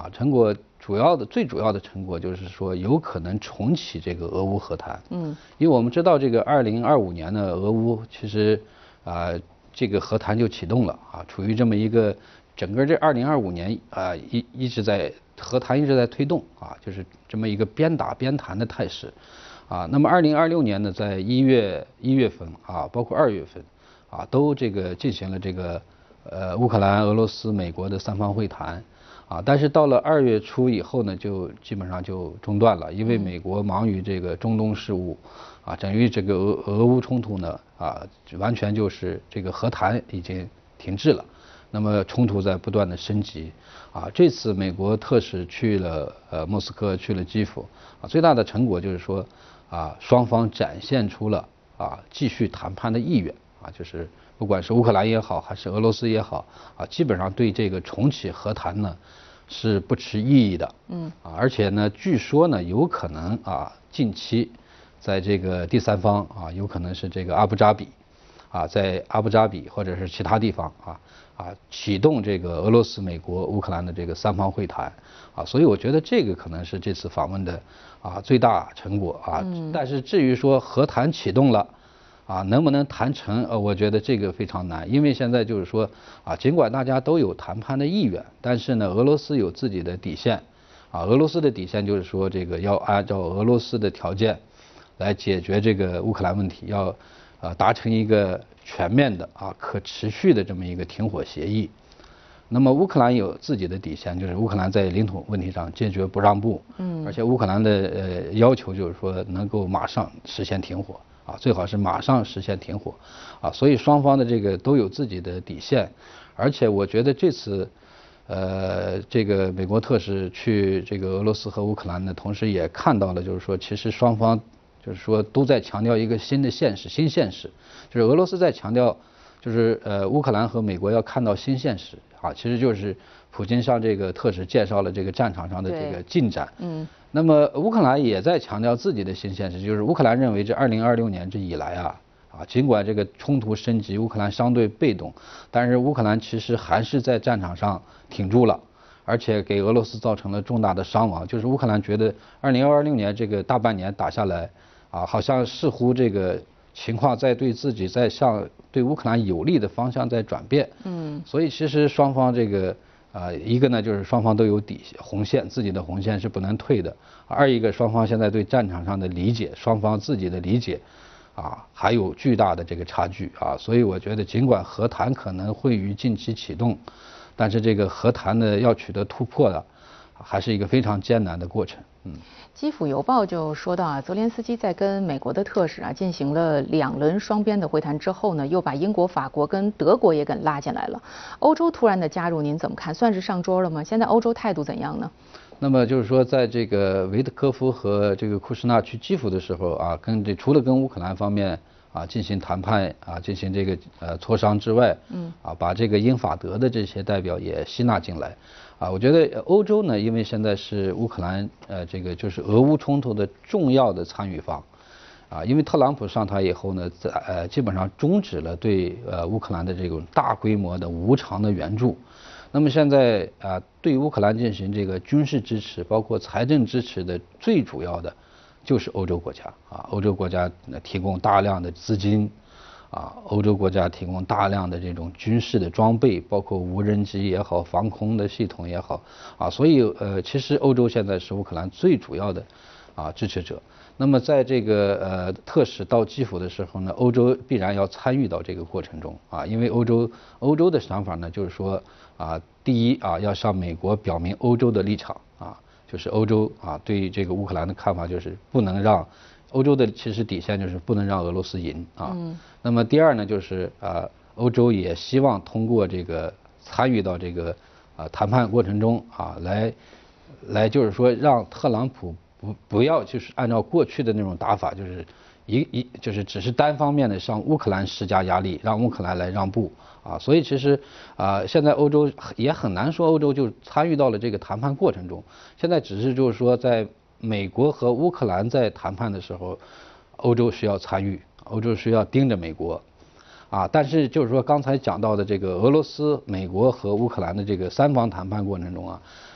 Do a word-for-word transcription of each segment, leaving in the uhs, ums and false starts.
啊，成果主要的最主要的成果就是说有可能重启这个俄乌和谈。嗯，因为我们知道这个二零二五年呢，俄乌其实啊这个和谈就启动了啊，处于这么一个整个这二零二五年啊一一直在和谈一直在推动啊，就是这么一个边打边谈的态势。啊，那么二零二六年呢，在一月一月份啊，包括二月份啊，都这个进行了这个呃乌克兰、俄罗斯、美国的三方会谈。啊，但是到了二月初以后呢，就基本上就中断了，因为美国忙于这个中东事务，啊，等于这个俄俄乌冲突呢，啊，完全就是这个和谈已经停滞了，那么冲突在不断的升级，啊，这次美国特使去了呃莫斯科，去了基辅，啊，最大的成果就是说，啊，双方展现出了啊继续谈判的意愿，啊，就是不管是乌克兰也好，还是俄罗斯也好，啊，基本上对这个重启和谈呢是不持异议的。嗯。啊，而且呢，据说呢，有可能啊，近期在这个第三方啊，有可能是这个阿布扎比，啊，在阿布扎比或者是其他地方啊啊启动这个俄罗斯、美国、乌克兰的这个三方会谈。啊，所以我觉得这个可能是这次访问的啊最大成果啊。嗯。但是至于说和谈启动了。啊，能不能谈成？呃，我觉得这个非常难，因为现在就是说，啊，尽管大家都有谈判的意愿，但是呢，俄罗斯有自己的底线，啊，俄罗斯的底线就是说，这个要按照俄罗斯的条件来解决这个乌克兰问题，要呃达成一个全面的啊可持续的这么一个停火协议。那么乌克兰有自己的底线，就是乌克兰在领土问题上坚决不让步，嗯，而且乌克兰的呃要求就是说能够马上实现停火。啊，最好是马上实现停火，啊，所以双方的这个都有自己的底线，而且我觉得这次，呃，这个美国特使去这个俄罗斯和乌克兰呢，同时也看到了，就是说其实双方就是说都在强调一个新的现实，新现实，就是俄罗斯在强调，就是呃乌克兰和美国要看到新现实，啊，其实就是普京向这个特使介绍了这个战场上的这个进展，嗯。那么乌克兰也在强调自己的新现实，就是乌克兰认为这二零二六年这以来啊啊，尽管这个冲突升级，乌克兰相对被动，但是乌克兰其实还是在战场上挺住了，而且给俄罗斯造成了重大的伤亡。就是乌克兰觉得二零二六年这个大半年打下来啊，好像似乎这个情况在对自己在向对乌克兰有利的方向在转变。嗯，所以其实双方这个。啊，一个呢就是双方都有底红线，自己的红线是不能退的；二一个双方现在对战场上的理解，双方自己的理解，啊，还有巨大的这个差距啊。所以我觉得，尽管和谈可能会于近期启动，但是这个和谈呢要取得突破的，还是一个非常艰难的过程。嗯。 基辅邮报就说到啊，泽连斯基在跟美国的特使啊进行了两轮双边的会谈之后呢，又把英国、法国跟德国也给拉进来了。欧洲突然的加入，您怎么看？算是上桌了吗？现在欧洲态度怎样呢？ 那么就是说，在这个维特科夫和这个库什纳去基辅的时候啊，跟这除了跟乌克兰方面啊进行谈判啊进行这个呃磋商之外，嗯，啊把这个英法德的这些代表也吸纳进来。啊，我觉得欧洲呢，因为现在是乌克兰呃这个就是俄乌冲突的重要的参与方，啊，因为特朗普上台以后呢，在呃基本上终止了对呃乌克兰的这种大规模的无偿的援助，那么现在啊对乌克兰进行这个军事支持，包括财政支持的最主要的就是欧洲国家啊，欧洲国家提供大量的资金。啊，欧洲国家提供大量的这种军事的装备，包括无人机也好，防空的系统也好，啊，所以呃，其实欧洲现在是乌克兰最主要的啊支持者。那么在这个呃特使到基辅的时候呢，欧洲必然要参与到这个过程中啊，因为欧洲欧洲的想法呢，就是说啊，第一啊，要向美国表明欧洲的立场啊，就是欧洲啊对于这个乌克兰的看法就是不能让。欧洲的其实底线就是不能让俄罗斯赢啊。嗯。那么第二呢，就是啊，欧洲也希望通过这个参与到这个啊谈判过程中啊，来来就是说让特朗普不不要就是按照过去的那种打法，就是一一就是只是单方面的向乌克兰施加压力，让乌克兰来让步啊。所以其实啊，现在欧洲也很难说欧洲就参与到了这个谈判过程中，现在只是就是说在。美国和乌克兰在谈判的时候，欧洲需要参与，欧洲需要盯着美国，啊，但是就是说刚才讲到的这个俄罗斯、美国和乌克兰的这个三方谈判过程中啊，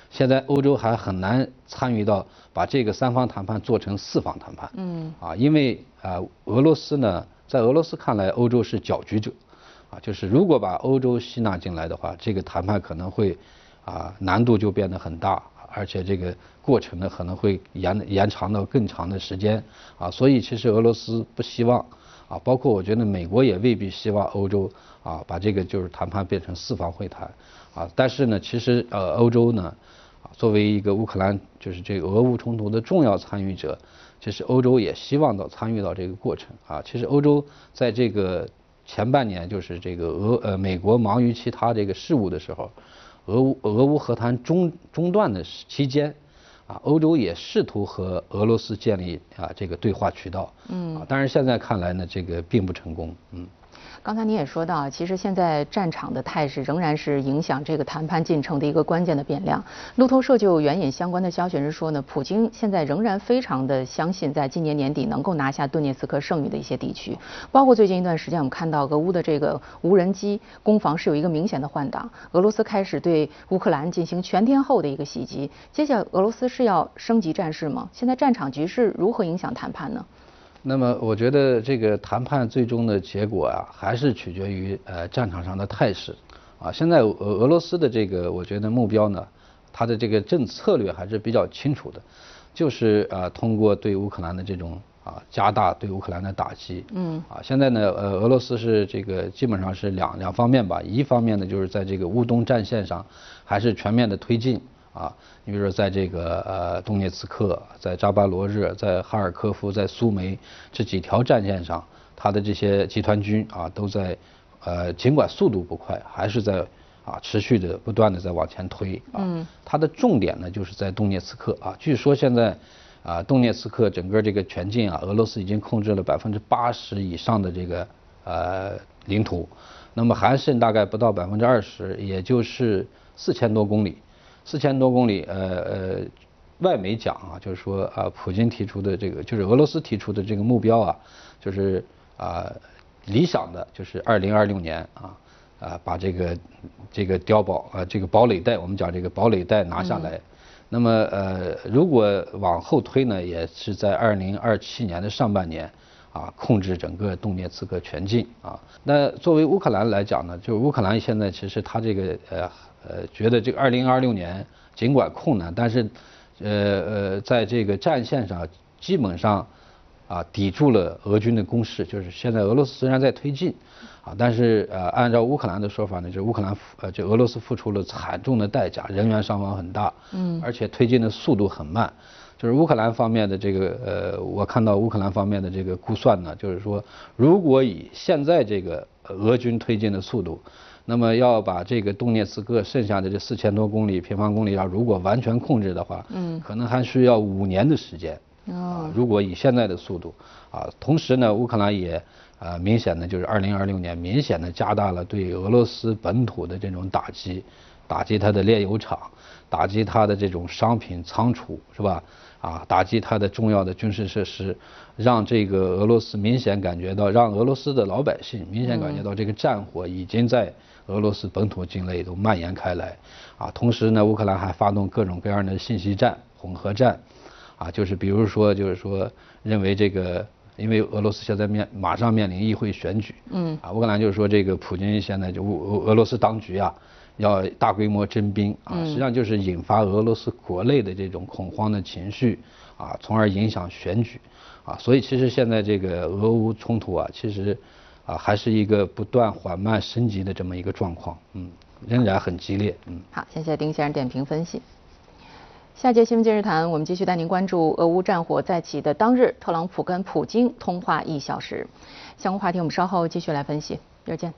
现在欧洲还很难参与到把这个三方谈判做成四方谈判。嗯，啊，因为啊，俄罗斯呢，在俄罗斯看来，欧洲是搅局者，啊，就是如果把欧洲吸纳进来的话，这个谈判可能会啊难度就变得很大，而且这个过程呢可能会延延长到更长的时间。啊，所以其实俄罗斯不希望。啊，包括我觉得美国也未必希望欧洲啊把这个就是谈判变成四方会谈，啊，但是呢，其实呃欧洲呢，啊作为一个乌克兰就是这个俄乌冲突的重要参与者，其实欧洲也希望到参与到这个过程啊。其实欧洲在这个前半年就是这个俄呃美国忙于其他这个事务的时候，俄乌俄乌和谈中中断的期间。啊，欧洲也试图和俄罗斯建立啊这个对话渠道，嗯，啊，但是现在看来呢，这个并不成功，嗯。 刚才你也说到，其实现在战场的态势仍然是影响这个谈判进程的一个关键的变量。路透社就援引相关的消息人说呢，普京现在仍然非常的相信，在今年年底能够拿下顿涅茨克剩余的一些地区，包括最近一段时间我们看到俄乌的这个无人机攻防是有一个明显的换挡，俄罗斯开始对乌克兰进行全天候的一个袭击。接下来俄罗斯是要升级战事吗？现在战场局势如何影响谈判呢？ 那么我觉得这个谈判最终的结果啊，还是取决于呃战场上的态势，啊，现在俄俄罗斯的这个我觉得目标呢，它的这个政策略还是比较清楚的，就是啊通过对乌克兰的这种啊加大对乌克兰的打击，嗯，啊现在呢呃俄罗斯是这个基本上是两两方面吧，一方面呢就是在这个乌东战线上还是全面的推进。啊，你比如说在这个呃顿涅茨克、在扎巴罗热、在哈尔科夫、在苏梅这几条战线上，它的这些集团军啊都在呃尽管速度不快，还是在啊持续的不断的在往前推啊。嗯。它的重点呢就是在顿涅茨克啊，据说现在啊顿涅茨克整个这个全境啊，俄罗斯已经控制了百分之八十以上的这个呃领土，那么还剩大概不到百分之二十，也就是四千多公里。四千多公里，呃呃，外媒讲啊，就是说啊，普京提出的这个，就是俄罗斯提出的这个目标啊，就是啊，理想的就是二零二六年啊啊，把这个这个碉堡啊，这个堡垒带，我们讲这个堡垒带拿下来。嗯、那么呃，如果往后推呢，也是在二零二七年的上半年啊，控制整个顿涅茨克全境啊。那作为乌克兰来讲呢，就是乌克兰现在其实它这个呃。呃，觉得这个二零二六年尽管困难，但是，呃呃，在这个战线上基本上啊抵住了俄军的攻势。就是现在俄罗斯虽然在推进，啊，但是呃按照乌克兰的说法呢，就是乌克兰呃这俄罗斯付出了惨重的代价，人员伤亡很大，嗯，而且推进的速度很慢。就是乌克兰方面的这个呃，我看到乌克兰方面的这个估算呢，就是说如果以现在这个俄军推进的速度，那么要把这个顿涅茨克剩下的这四千多公里平方公里上，如果完全控制的话，嗯，可能还需要五年的时间。哦，啊，如果以现在的速度，啊，同时呢，乌克兰也啊明显的就是二零二六年明显的加大了对俄罗斯本土的这种打击，打击它的炼油厂，打击它的这种商品仓储，是吧？啊，打击它的重要的军事设施，让这个俄罗斯明显感觉到，让俄罗斯的老百姓明显感觉到这个战火已经在俄罗斯本土境内都蔓延开来，啊，同时呢，乌克兰还发动各种各样的信息战、混合战，啊，就是比如说，就是说认为这个，因为俄罗斯现在面马上面临议会选举，嗯，啊，乌克兰就是说这个普京现在就俄俄罗斯当局啊。要大规模征兵啊，实际上就是引发俄罗斯国内的这种恐慌的情绪啊，从而影响选举啊，所以其实现在这个俄乌冲突啊，其实啊还是一个不断缓慢升级的这么一个状况，嗯，仍然很激烈，嗯。 好，谢谢丁先生点评分析。下节新闻今日谈，我们继续带您关注俄乌战火再起的当日，特朗普跟普京通话一小时，相关话题我们稍后继续来分析，一会儿见。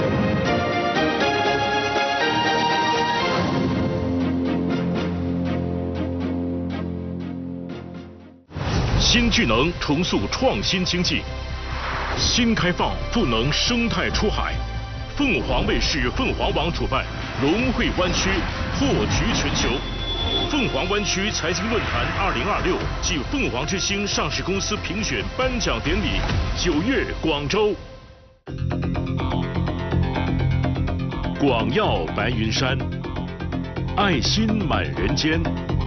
新巨能重塑创新经济，新开放赋能生态出海。凤凰卫视凤凰网主办融汇湾区，破局全球。凤凰湾区财经论坛二零二六暨凤凰之星上市公司评选颁奖典礼，九月广州。广药白云山， 爱心满人间。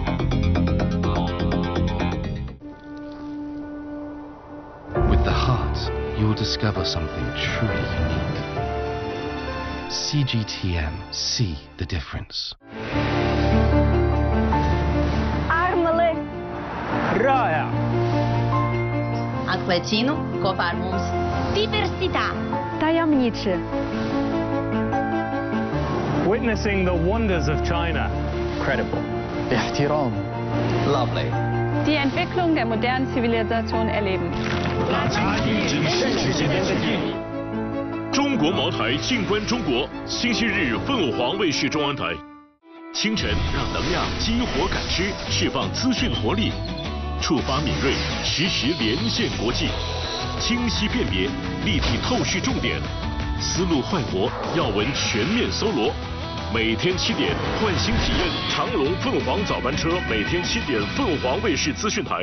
With the heart, you will discover something truly unique. C G T M, see the difference. Armele. Raya. Acquacino, Cofarmus. Diversità. Tajemniczy. Witnessing the wonders of China. Credible. احترام. Lovely. Die Entwicklung der modernen Zivilisation erleben. 拉差异真实之间的距离。中国茅台，静观中国。星期日，凤凰卫视中央台。清晨，让能量激活感知，释放资讯活力，触发敏锐，实时连线国际，清晰辨别，立体透视重点，思路快活，要闻全面搜罗。每天七点，换新体验长龙凤凰早班车，每天七点，凤凰卫视资讯台。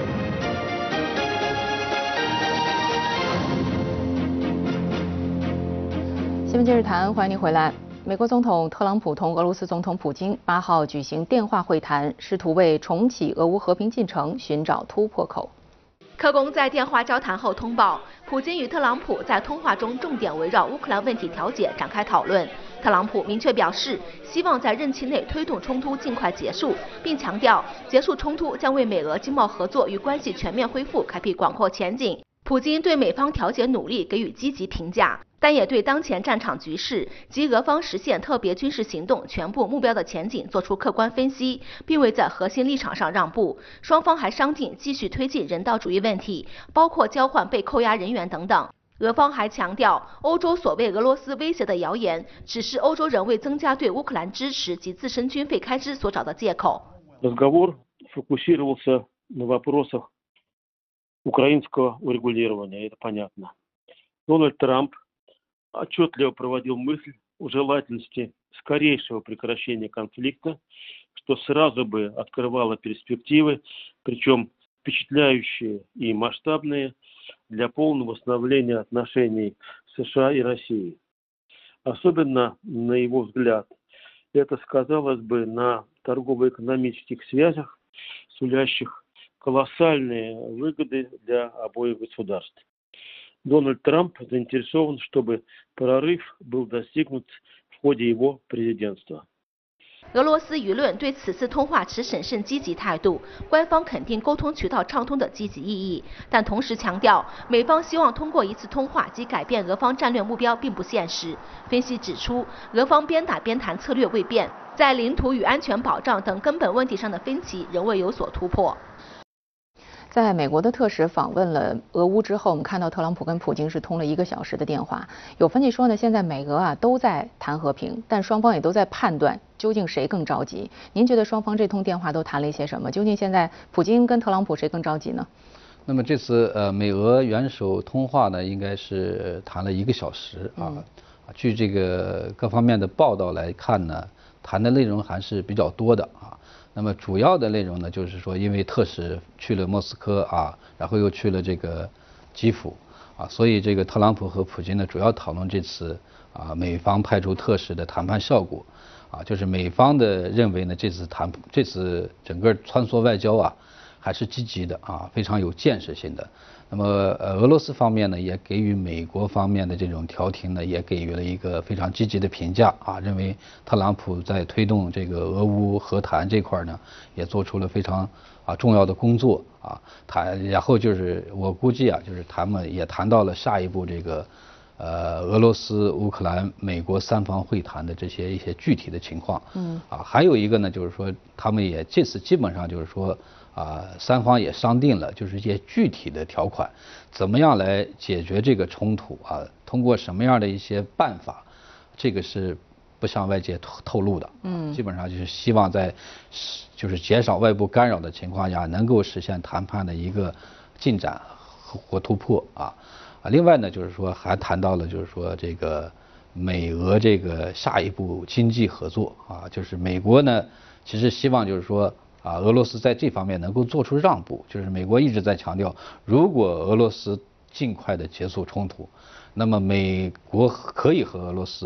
新闻今日谈，欢迎您回来。美国总统特朗普同俄罗斯总统普京八号举行电话会谈，试图为重启俄乌和平进程寻找突破口。 科工在电话交谈后通报，普京与特朗普在通话中重点围绕乌克兰问题调解展开讨论。特朗普明确表示，希望在任期内推动冲突尽快结束，并强调结束冲突将为美俄经贸合作与关系全面恢复开辟广阔前景。普京对美方调解努力给予积极评价，但也对当前战场局势及俄方实现特别军事行动全部目标的前景作出客观分析，并未在核心立场上让步。双方还商定继续推进人道主义问题，包括交换被扣押人员等等。俄方还强调，欧洲所谓俄罗斯威胁的谣言，只是欧洲人为增加对乌克兰支持及自身军费开支所找的借口。 Разговор фокусировался на вопросах украинского урегулирования, это понятно. Дональд Трамп отчетливо проводил мысль о желательности скорейшего прекращения конфликта, что сразу бы открывало перспективы, причем впечатляющие и масштабные, для полного восстановления отношений США и России. Особенно, на его взгляд, это сказалось бы на торгово-экономических связях, сулящих колоссальные выгоды для обоих государств. Дональд Трамп заинтересован, чтобы прорыв был достигнут в ходе его президентства. 俄罗斯舆论对此次通话持审慎积极态度，官方肯定沟通渠道畅通的积极意义，但同时强调，美方希望通过一次通话即改变俄方战略目标并不现实。分析指出，俄方边打边谈策略未变，在领土与安全保障等根本问题上的分歧仍未有所突破。 在美国的特使访问了俄乌之后，我们看到特朗普跟普京是通了一个小时的电话。有分析说呢，现在美俄啊都在谈和平，但双方也都在判断究竟谁更着急。您觉得双方这通电话都谈了一些什么？究竟现在普京跟特朗普谁更着急呢？ 那么这次呃美俄元首通话呢，应该是谈了一个小时啊。嗯、据这个各方面的报道来看呢，谈的内容还是比较多的啊。那么主要的内容呢，就是说，因为特使去了莫斯科啊，然后又去了这个基辅啊，所以这个特朗普和普京呢，主要讨论这次啊美方派出特使的谈判效果啊，就是美方的认为呢，这次谈这次整个穿梭外交啊，还是积极的啊，非常有建设性的。那么呃，俄罗斯方面呢，也给予美国方面的这种调停呢，也给予了一个非常积极的评价啊，认为特朗普在推动这个俄乌和谈这块呢，也做出了非常啊重要的工作啊。谈然后就是我估计啊，就是他们也谈到了下一步这个呃俄罗斯、乌克兰、美国三方会谈的这些一些具体的情况。嗯。啊，还有一个呢，就是说他们也这次基本上就是说。啊，三方也商定了，就是一些具体的条款，怎么样来解决这个冲突啊？通过什么样的一些办法，这个是不向外界透透露的。嗯，基本上就是希望在就是减少外部干扰的情况下，能够实现谈判的一个进展和突破啊。啊，另外呢，就是说还谈到了，就是说这个美俄这个下一步经济合作啊，就是美国呢，其实希望就是说。啊，俄罗斯在这方面能够做出让步，就是美国一直在强调，如果俄罗斯尽快的结束冲突，那么美国可以和俄罗斯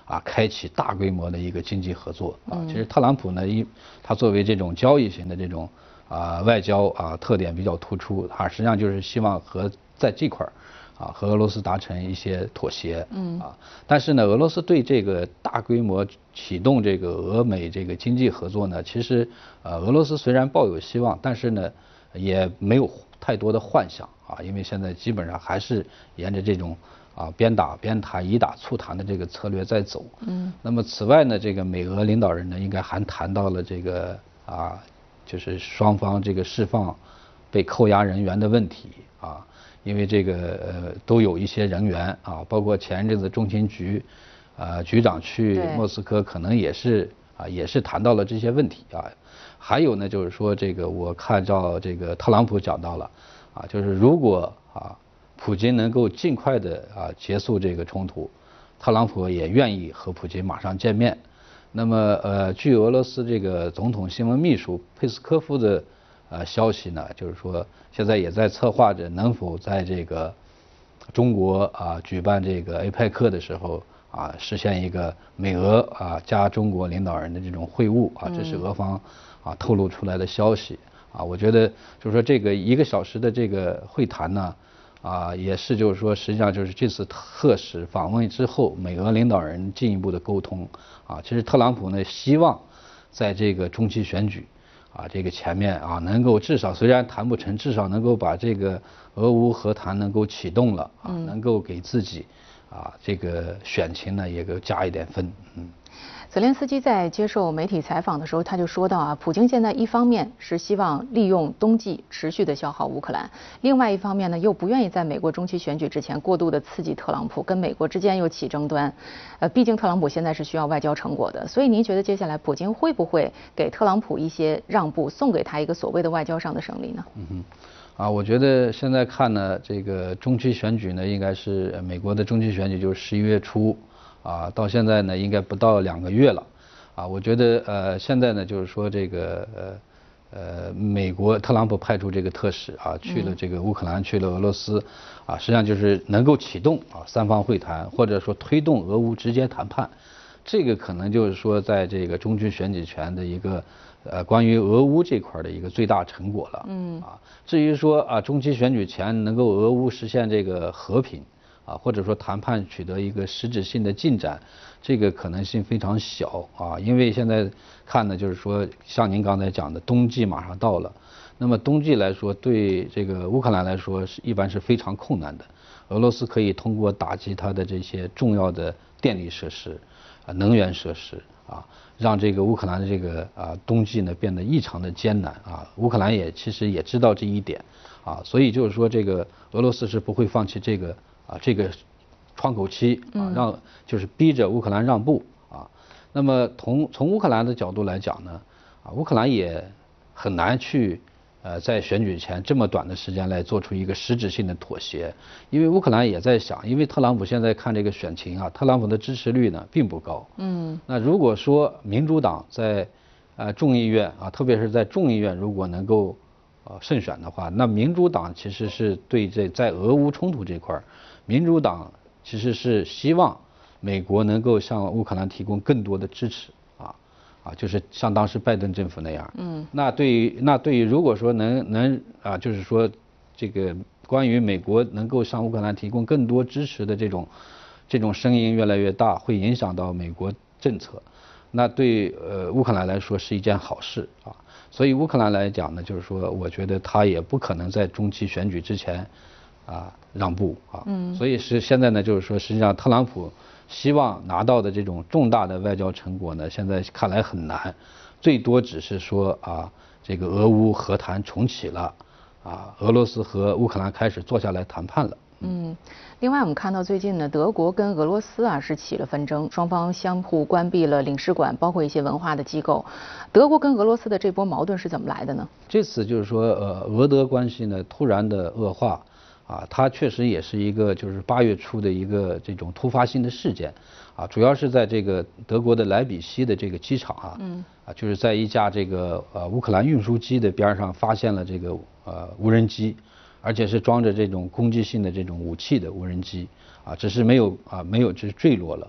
啊开启大规模的一个经济合作啊。其实特朗普呢，一他作为这种交易型的这种啊外交啊特点比较突出啊，实际上就是希望和在这块儿啊和俄罗斯达成一些妥协，嗯啊，但是呢，俄罗斯对这个大规模启动这个俄美这个经济合作呢，其实呃俄罗斯虽然抱有希望，但是呢也没有太多的幻想啊，因为现在基本上还是沿着这种啊边打边谈、以打促谈的这个策略在走。嗯。那么此外呢，这个美俄领导人呢，应该还谈到了这个啊，就是双方这个释放被扣押人员的问题啊，因为这个呃都有一些人员啊，包括前一阵子中情局啊局长去莫斯科，可能也是啊也是谈到了这些问题啊。还有呢，就是说这个我看到这个特朗普讲到了啊，就是如果啊普京能够尽快的啊结束这个冲突，特朗普也愿意和普京马上见面。那么呃，据俄罗斯这个总统新闻秘书佩斯科夫的呃消息呢，就是说现在也在策划着能否在这个中国啊举办这个 A P E C 的时候啊实现一个美俄啊加中国领导人的这种会晤啊，这是俄方啊透露出来的消息啊。我觉得就是说这个一个小时的这个会谈呢啊，也是就是说实际上就是这次特使访问之后，美俄领导人进一步的沟通啊。其实特朗普呢希望在这个中期选举啊这个前面啊能够至少虽然谈不成，至少能够把这个俄乌和谈能够启动了啊，能够给自己啊这个选情呢也给加一点分。嗯。 泽连斯基在接受媒体采访的时候，他就说到啊，普京现在一方面是希望利用冬季持续的消耗乌克兰，另外一方面呢，又不愿意在美国中期选举之前过度的刺激特朗普，跟美国之间又起争端。呃，毕竟特朗普现在是需要外交成果的，所以您觉得接下来普京会不会给特朗普一些让步，送给他一个所谓的外交上的胜利呢？ 嗯哼。啊，我觉得现在看呢，这个中期选举呢，应该是美国的中期选举，就是十一月初。啊，到现在呢，应该不到两个月了，啊，我觉得呃，现在呢，就是说这个呃呃，美国特朗普派出这个特使啊，去了这个乌克兰，去了俄罗斯，啊，实际上就是能够启动啊三方会谈，或者说推动俄乌直接谈判，这个可能就是说在这个中期选举前的一个呃关于俄乌这块的一个最大成果了。嗯。啊，至于说啊中期选举前能够俄乌实现这个和平。啊，或者说谈判取得一个实质性的进展，这个可能性非常小啊，因为现在看呢，就是说像您刚才讲的，冬季马上到了，那么冬季来说，对这个乌克兰来说是一般是非常困难的。俄罗斯可以通过打击它的这些重要的电力设施、啊能源设施啊，让这个乌克兰的这个啊冬季呢变得异常的艰难啊。乌克兰也其实也知道这一点啊，所以就是说这个俄罗斯是不会放弃这个。啊，这个窗口期啊，让就是逼着乌克兰让步啊。那么从从乌克兰的角度来讲呢，啊，乌克兰也很难去呃在选举前这么短的时间来做出一个实质性的妥协，因为乌克兰也在想，因为特朗普现在看这个选情啊，特朗普的支持率呢并不高。嗯。那如果说民主党在呃众议院啊，特别是在众议院如果能够呃胜选的话，那民主党其实是对这在俄乌冲突这块儿。民主党其实是希望美国能够向乌克兰提供更多的支持啊啊，就是像当时拜登政府那样。嗯。那对于那对于如果说能能啊，就是说这个关于美国能够向乌克兰提供更多支持的这种这种声音越来越大，会影响到美国政策。那对呃乌克兰来说是一件好事啊。所以乌克兰来讲呢，就是说我觉得他也不可能在中期选举之前。啊，让步啊，嗯，所以是现在呢，就是说，实际上特朗普希望拿到的这种重大的外交成果呢，现在看来很难，最多只是说啊，这个俄乌和谈重启了，啊，俄罗斯和乌克兰开始坐下来谈判了。 嗯，另外我们看到最近呢，德国跟俄罗斯啊是起了纷争，双方相互关闭了领事馆，包括一些文化的机构。德国跟俄罗斯的这波矛盾是怎么来的呢？ 这次就是说，呃，俄德关系呢突然的恶化。啊，它确实也是一个就是八月初的一个这种突发性的事件，啊，主要是在这个德国的莱比锡的这个机场啊，嗯，啊，就是在一架这个呃乌克兰运输机的边上发现了这个呃无人机，而且是装着这种攻击性的这种武器的无人机，啊，只是没有啊没有就是坠落了。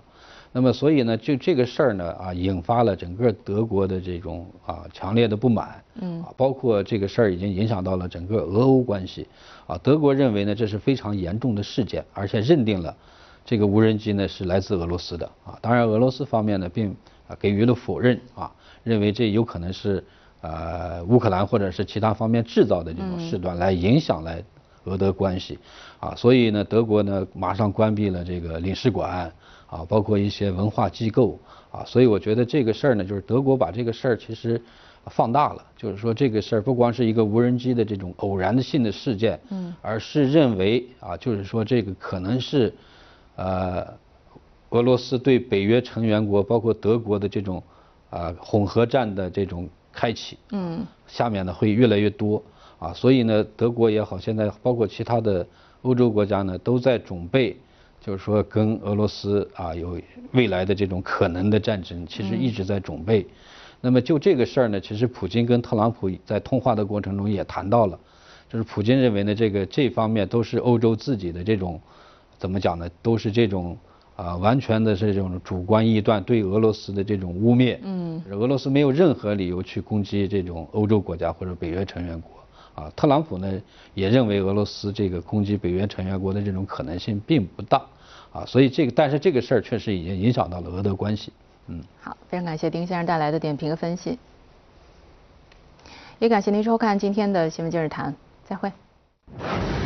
那么所以呢，就这个事儿呢啊，引发了整个德国的这种啊强烈的不满，嗯，啊，包括这个事儿已经影响到了整个俄欧关系，啊，德国认为呢这是非常严重的事件，而且认定了这个无人机呢是来自俄罗斯的，啊，当然俄罗斯方面呢并啊给予了否认，啊，认为这有可能是呃乌克兰或者是其他方面制造的这种事端来影响来俄德关系，啊，所以呢德国呢马上关闭了这个领事馆。啊，包括一些文化机构啊，所以我觉得这个事儿呢，就是德国把这个事儿其实放大了，就是说这个事儿不光是一个无人机的这种偶然的性的事件，嗯，而是认为啊，就是说这个可能是呃俄罗斯对北约成员国，包括德国的这种啊混合战的这种开启，嗯，下面呢会越来越多啊，所以呢，德国也好，现在包括其他的欧洲国家呢，都在准备。就是说，跟俄罗斯啊有未来的这种可能的战争，其实一直在准备。嗯、那么就这个事儿呢，其实普京跟特朗普在通话的过程中也谈到了，就是普京认为呢，这个这方面都是欧洲自己的这种怎么讲呢，都是这种啊完全的是这种主观臆断对俄罗斯的这种污蔑。嗯，俄罗斯没有任何理由去攻击这种欧洲国家或者北约成员国。啊，特朗普呢也认为俄罗斯这个攻击北约成员国的这种可能性并不大，啊，所以这个但是这个事儿确实已经影响到了俄德关系。嗯， 好，非常感谢丁先生带来的点评和分析，也感谢您收看今天的新闻今日谈，再会。